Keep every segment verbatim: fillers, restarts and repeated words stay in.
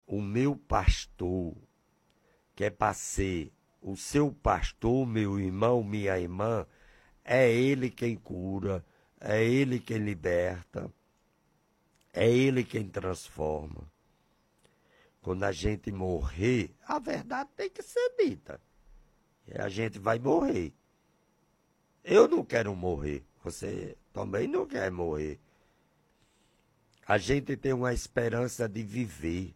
o meu pastor, que é para ser o seu pastor, meu irmão, minha irmã, é ele quem cura, é ele quem liberta, é ele quem transforma. Quando a gente morrer, a verdade tem que ser dita. E a gente vai morrer. Eu não quero morrer. Você também não quer morrer. A gente tem uma esperança de viver.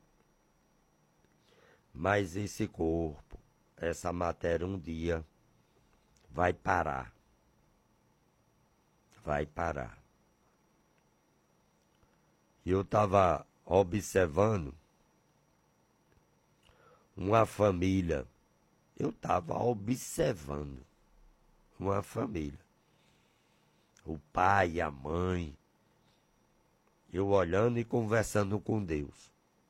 Mas esse corpo, essa matéria, um dia vai parar. Vai parar. E eu estava observando uma família. Eu estava observando uma família. O pai, a mãe. Eu olhando e conversando com Deus.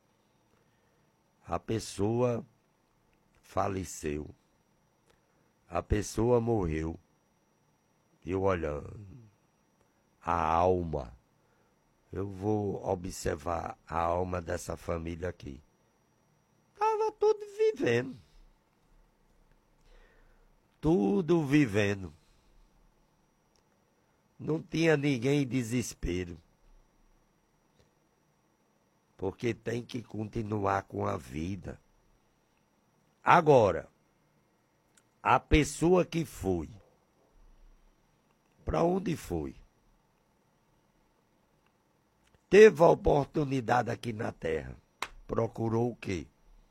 A pessoa faleceu. A pessoa morreu. Eu olhando. A alma. Eu vou observar a alma dessa família aqui. Estava tudo vivendo. Tudo vivendo. Não tinha ninguém em desespero. Porque tem que continuar com a vida. Agora, a pessoa que foi, para onde foi? Teve a oportunidade aqui na terra. Procurou o quê?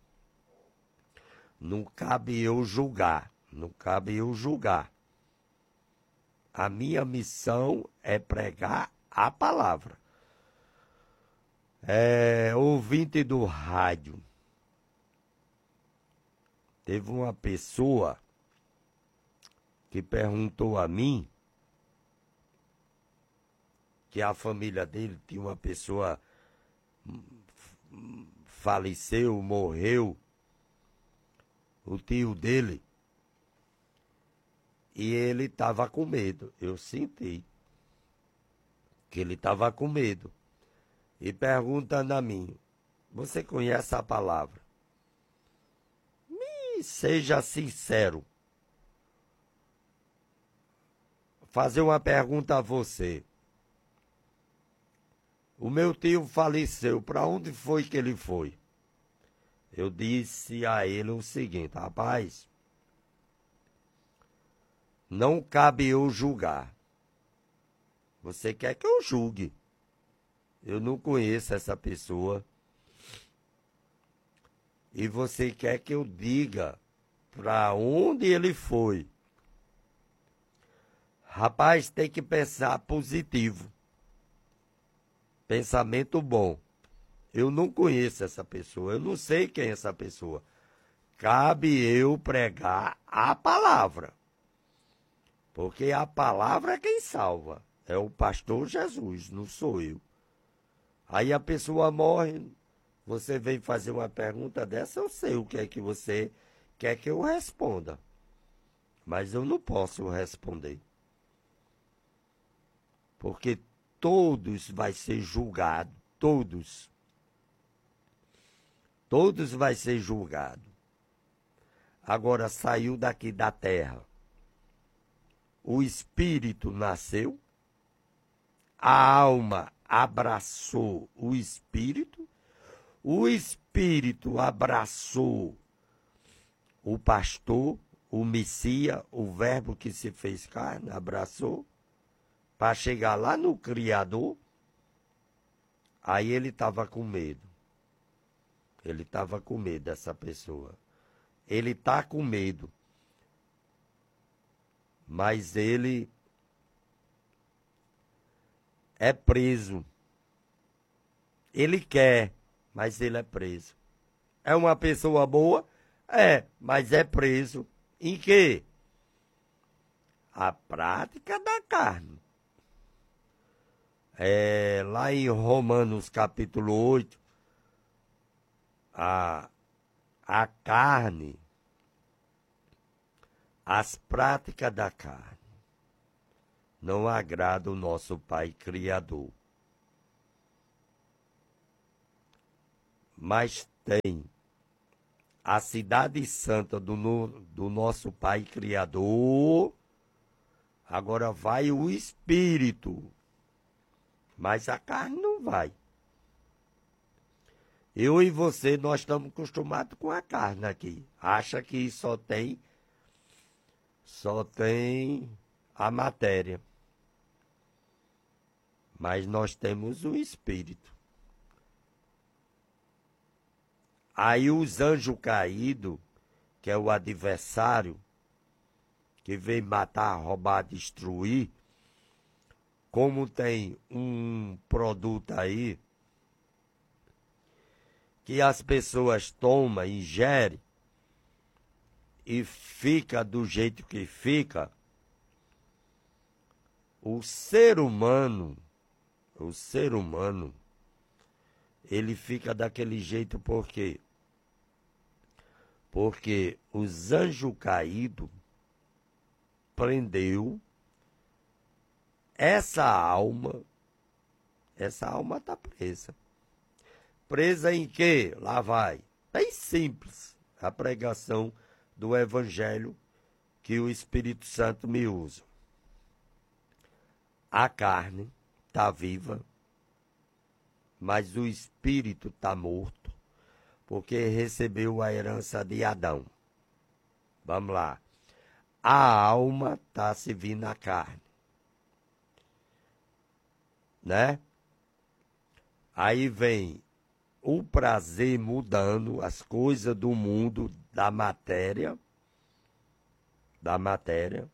Não cabe eu julgar. Não cabe eu julgar. A minha missão é pregar a palavra. É, ouvinte do rádio. Teve uma pessoa que perguntou a mim que a família dele tinha uma pessoa faleceu, morreu, o tio dele, e ele estava com medo. Eu senti que ele estava com medo. E perguntando a mim, você conhece a palavra? Me seja sincero. Fazer uma pergunta a você. O meu tio faleceu, para onde foi que ele foi? Eu disse a ele o seguinte, rapaz, não cabe eu julgar. Você quer que eu julgue? Eu não conheço essa pessoa. E você quer que eu diga para onde ele foi? Rapaz, tem que pensar positivo. Pensamento bom. Eu não conheço essa pessoa, eu não sei quem é essa pessoa. Cabe eu pregar a palavra. Porque a palavra é quem salva. É o pastor Jesus, não sou eu. Aí a pessoa morre, você vem fazer uma pergunta dessa, eu sei o que é que você quer que eu responda. Mas eu não posso responder. Porque todos vai ser julgado, todos. Todos vai ser julgado. Agora saiu daqui da terra. O espírito nasceu, a alma abraçou o espírito, o espírito abraçou o pastor, o Messias, o verbo que se fez carne, abraçou, para chegar lá no Criador. Aí ele estava com medo. Ele estava com medo dessa pessoa. Ele está com medo. Mas ele é preso. Ele quer, mas ele é preso. É uma pessoa boa? É, mas é preso. Em quê? A prática da carne. É, lá em Romanos capítulo oito, a, a carne, as práticas da carne, não agrada o nosso Pai Criador. Mas tem a cidade santa do, no, do nosso Pai Criador, agora vai o Espírito, mas a carne não vai. Eu e você, nós estamos acostumados com a carne aqui. Acha que só tem, só tem a matéria. Mas nós temos o Espírito. Aí os anjos caídos, que é o adversário, que vem matar, roubar, destruir, como tem um produto aí, que as pessoas tomam, ingerem, e fica do jeito que fica, o ser humano, o ser humano, ele fica daquele jeito por quê? Porque os anjos caídos prendeu essa alma, essa alma está presa. Presa em quê? Lá vai. Bem simples a pregação do Evangelho que o Espírito Santo me usa. A carne está viva, mas o Espírito está morto, porque recebeu a herança de Adão. Vamos lá. A alma está servindo a carne. Né? Aí vem o prazer mudando as coisas do mundo, da matéria, da matéria.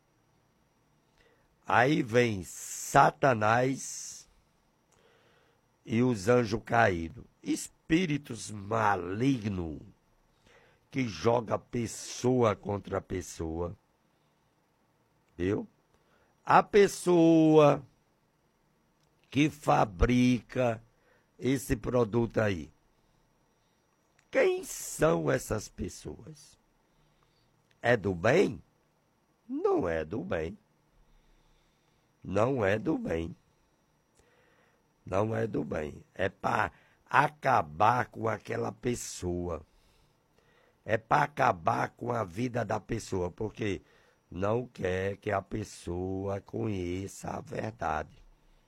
Aí vem Satanás e os anjos caídos, espíritos malignos que joga pessoa contra pessoa, viu? A pessoa que fabrica esse produto aí. Quem são essas pessoas? É do bem? Não é do bem. Não é do bem. Não é do bem. É para acabar com aquela pessoa. É para acabar com a vida da pessoa, porque não quer que a pessoa conheça a verdade.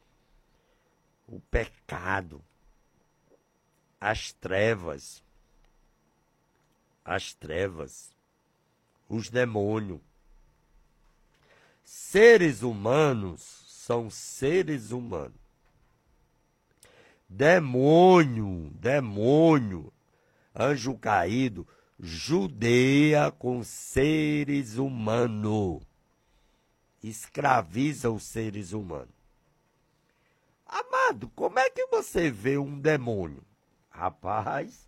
O pecado. As trevas, as trevas, os demônios. Seres humanos são seres humanos. Demônio, demônio, anjo caído, judeia com seres humanos. Escraviza os seres humanos. Amado, como é que você vê um demônio? Rapaz,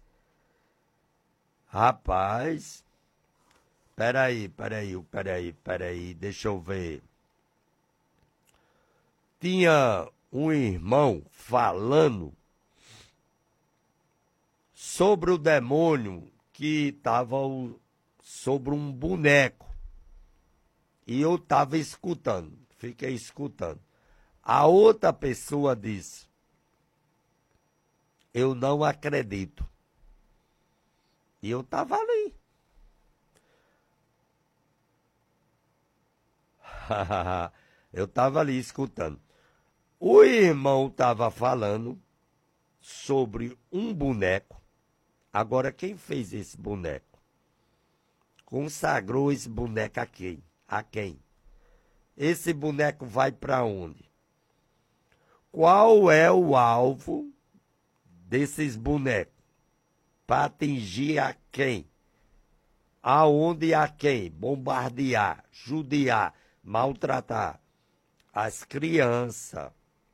rapaz, peraí, peraí, peraí, peraí, deixa eu ver. Tinha um irmão falando sobre o demônio que estava sobre um boneco. E eu estava escutando, fiquei escutando. A outra pessoa disse: eu não acredito. E eu estava ali. Eu estava ali escutando. O irmão estava falando sobre um boneco. Agora, quem fez esse boneco? Consagrou esse boneco a quem? A quem? Esse boneco vai para onde? Qual é o alvo desses bonecos? Para atingir a quem? Aonde e a quem? Bombardear, judiar, maltratar as crianças.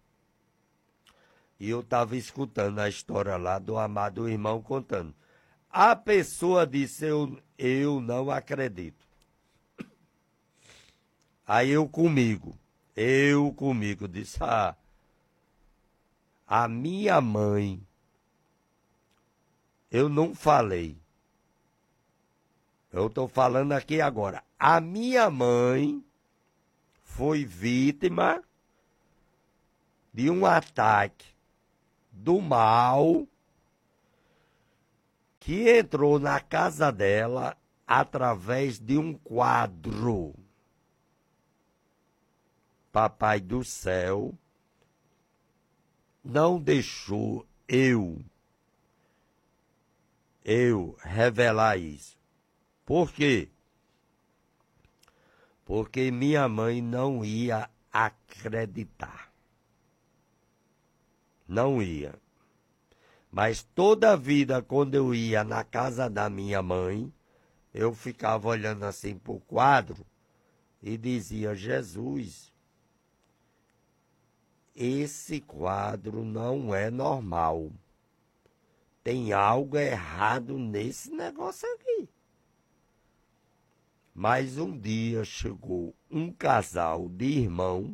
E eu estava escutando a história lá do amado irmão contando. A pessoa disse: eu, eu não acredito. Aí eu comigo, eu comigo, disse: ah, a minha mãe, eu não falei. Eu estou falando aqui agora. A minha mãe foi vítima de um ataque do mal que entrou na casa dela através de um quadro. Papai do céu não deixou eu, eu revelar isso. Por quê? Porque minha mãe não ia acreditar. Não ia. Mas toda a vida, quando eu ia na casa da minha mãe, eu ficava olhando assim para o quadro e dizia: Jesus, esse quadro não é normal. Tem algo errado nesse negócio aqui. Mas um dia chegou um casal de irmão,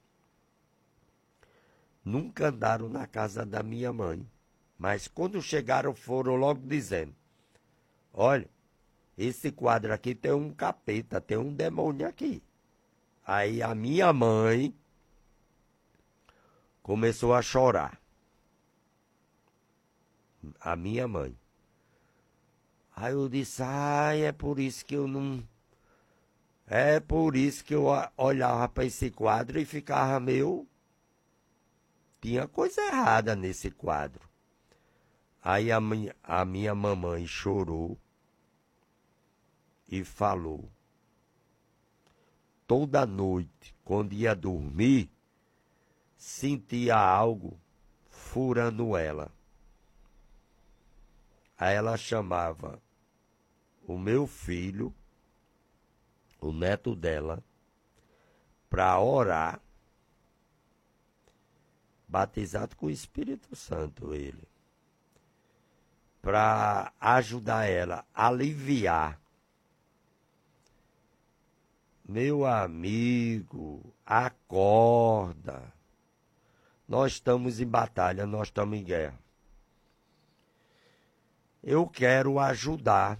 nunca andaram na casa da minha mãe, mas quando chegaram foram logo dizendo: olha, esse quadro aqui tem um capeta, tem um demônio aqui. Aí a minha mãe começou a chorar. A minha mãe. Aí eu disse: ai, é por isso que eu não... É por isso que eu olhava para esse quadro e ficava meio... Tinha coisa errada nesse quadro. Aí a minha, a minha mamãe chorou e falou: toda noite, quando ia dormir, sentia algo furando ela. Aí ela chamava o meu filho, o neto dela, para orar, batizado com o Espírito Santo ele, para ajudar ela a aliviar. Meu amigo, acorda. Nós estamos em batalha, nós estamos em guerra. Eu quero ajudar.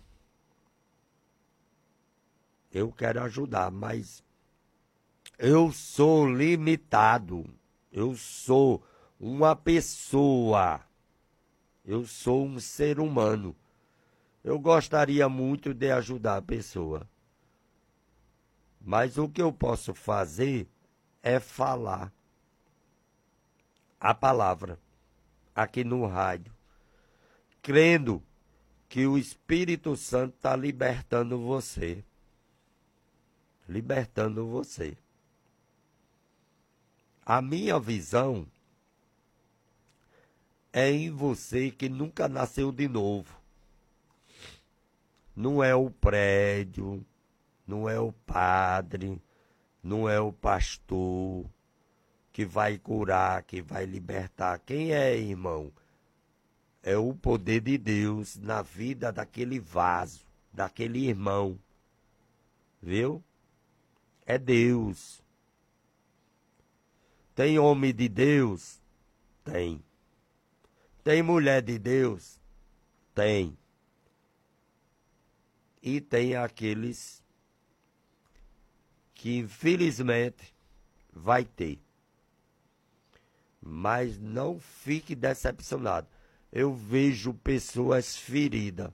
Eu quero ajudar, mas eu sou limitado. Eu sou uma pessoa. Eu sou um ser humano. Eu gostaria muito de ajudar a pessoa. Mas o que eu posso fazer é falar a palavra aqui no rádio, crendo que o Espírito Santo está libertando você. Libertando você. A minha visão é em você que nunca nasceu de novo. Não é o prédio, não é o padre, não é o pastor que vai curar, que vai libertar. Quem é, irmão? É o poder de Deus na vida daquele vaso, daquele irmão. Viu? É Deus. Tem homem de Deus? Tem. Tem mulher de Deus? Tem. E tem aqueles que infelizmente vai ter. Mas não fique decepcionado. Eu vejo pessoas feridas.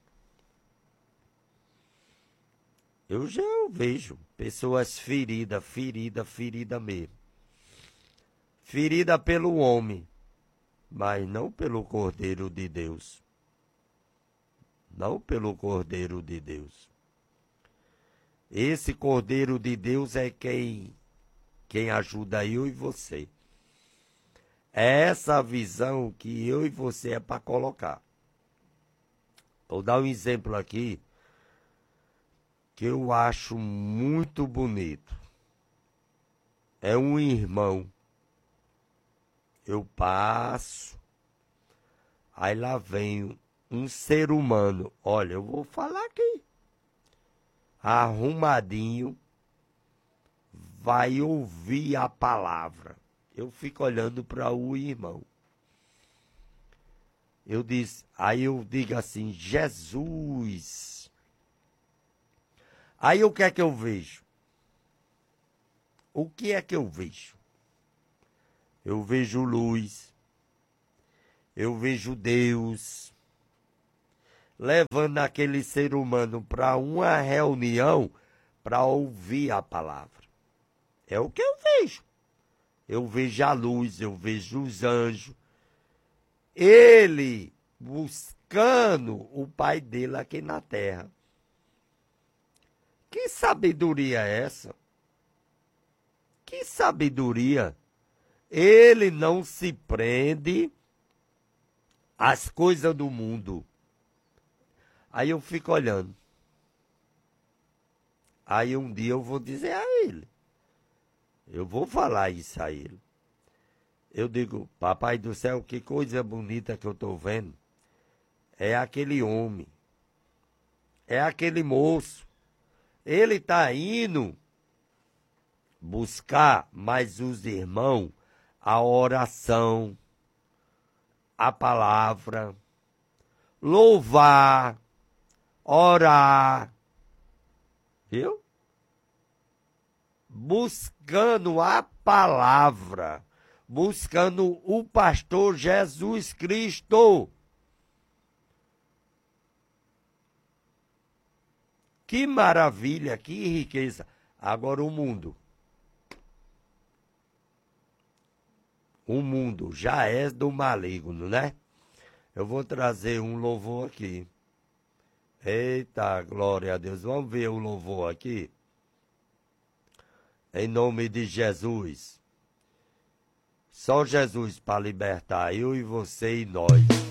Eu já vejo pessoas feridas, ferida, ferida mesmo. Ferida pelo homem, mas não pelo Cordeiro de Deus. Não pelo Cordeiro de Deus. Esse Cordeiro de Deus é quem, quem ajuda eu e você. É essa visão que eu e você é para colocar. Vou dar um exemplo aqui que eu acho muito bonito. É um irmão. Eu passo, aí lá vem um ser humano. Olha, eu vou falar aqui. Arrumadinho, vai ouvir a palavra. Eu fico olhando para o irmão. Eu disse, aí eu digo assim: Jesus. Aí o que é que eu vejo? O que é que eu vejo? Eu vejo luz. Eu vejo Deus. levando aquele ser humano para uma reunião para ouvir a palavra. É o que eu vejo. Eu vejo a luz, eu vejo os anjos. Ele buscando o pai dele aqui na terra. Que sabedoria é essa? Que sabedoria? Ele não se prende às coisas do mundo. Aí eu fico olhando. Aí um dia eu vou dizer a ele. Eu vou falar isso a ele. Eu digo, papai do céu, que coisa bonita que eu estou vendo. É aquele homem. É aquele moço. Ele está indo buscar mais os irmãos a oração, a palavra, louvar, orar. Viu? Buscando a palavra, buscando o pastor Jesus Cristo. Que maravilha, que riqueza. Agora o mundo. O mundo já é do maligno, né? Eu vou trazer um louvor aqui. Eita, glória a Deus. Vamos ver o louvor aqui. Em nome de Jesus. Só Jesus para libertar eu e você e nós.